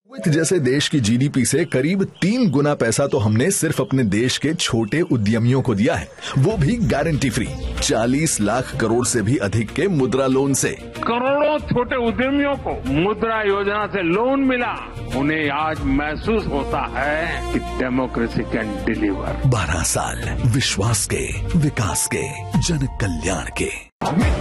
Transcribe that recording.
Kuwait जैसे देश की जीडीपी से करीब 3 गुना पैसा तो हमने सिर्फ अपने देश के छोटे उद्यमियों को दिया है, वो भी गारंटी फ्री। 40 लाख करोड़ से भी अधिक के मुद्रा लोन से करोड़ों छोटे उद्यमियों को मुद्रा योजना से लोन मिला। उन्हें आज महसूस होता है कि डेमोक्रेसी कैन डिलीवर। 12 साल विश्वास के, विकास के, जन कल्याण के।